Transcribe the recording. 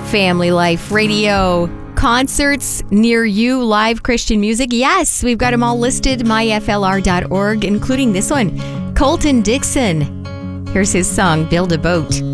Family Life Radio. Concerts near you, live Christian music. Yes, we've got them all listed, myflr.org, including this one, Colton Dixon. Here's his song, Build a Boat.